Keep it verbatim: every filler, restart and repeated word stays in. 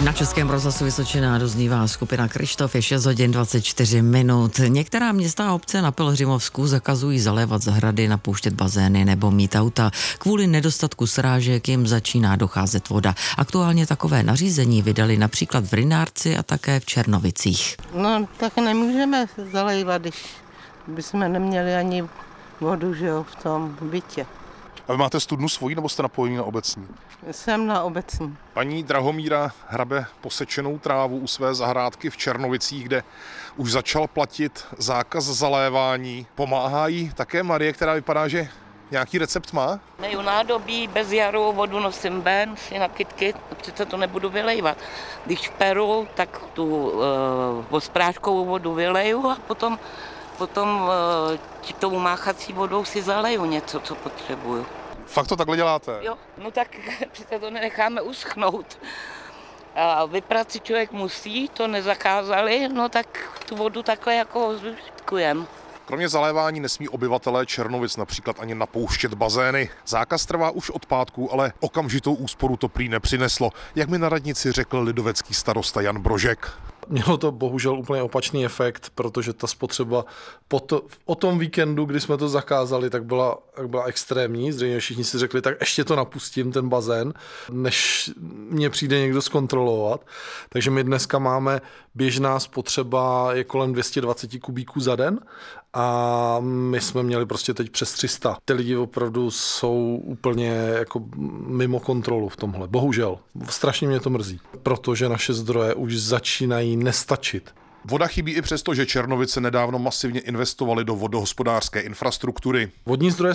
Na Českém rozhlasu Vysočina doznívá skupina Kryštof, je šest hodin dvacet čtyři minut. Některá města a obce na Pelhřimovsku zakazují zalévat zahrady, napouštět bazény nebo mít auta. Kvůli nedostatku srážek jim začíná docházet voda. Aktuálně takové nařízení vydali například v Rynárci a také v Černovicích. No tak nemůžeme zalévat, když bychom neměli ani vodu, že jo, v tom bytě. A vy máte studnu svoji, nebo jste napojení na obecní? Jsem na obecní. Paní Drahomíra hrabe posečenou trávu u své zahrádky v Černovicích, kde už začal platit zákaz zalévání. Pomáhá jí také Marie, která vypadá, že nějaký recept má? Neju nádobí, bez jaru, vodu nosím ven, si na kytky, přece to nebudu vylejvat. Když peru, tak tu uh, spráškovou vodu vyleju a potom, potom uh, tou máchací vodou si zaleju něco, co potřebuju. Fakt to takhle děláte? Jo, no tak přece to nenecháme uschnout. A vyprat si člověk musí, to nezakázali, no tak tu vodu takhle jako zužitkujeme. Kromě zalévání nesmí obyvatelé Černovic například ani napouštět bazény. Zákaz trvá už od pátku, ale okamžitou úsporu to prý nepřineslo, jak mi na radnici řekl lidovecký starosta Jan Brožek. Mělo to bohužel úplně opačný efekt, protože ta spotřeba po to, o tom víkendu, kdy jsme to zakázali, tak byla, tak byla extrémní. Zřejmě všichni si řekli, tak ještě to napustím, ten bazén, než mě přijde někdo zkontrolovat. Takže my dneska máme běžná spotřeba je kolem dvě stě dvacet kubíků za den a my jsme měli prostě teď přes tři sta. Ty lidi opravdu jsou úplně jako mimo kontrolu v tomhle. Bohužel. Strašně mě to mrzí, protože naše zdroje už začínají nestačit. Voda chybí i přesto, že Černovice nedávno masivně investovaly do vodohospodářské infrastruktury. Vodní zdroje